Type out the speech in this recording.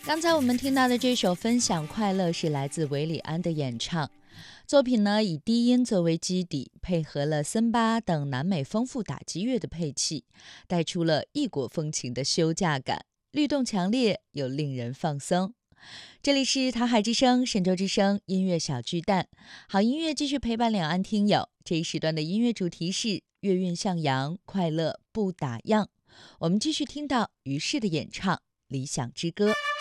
刚才我们听到的这首《分享快乐》是来自韦礼安的演唱。作品呢以低音作为基底，配合了森巴等南美丰富打击乐的配器，带出了异国风情的休假感，律动强烈又令人放松。这里是台海之声、神州之声音乐小巨蛋，好音乐继续陪伴两岸听友。这一时段的音乐主题是乐韵向阳，快乐不打烊。我们继续听到于适的演唱《理想之歌》。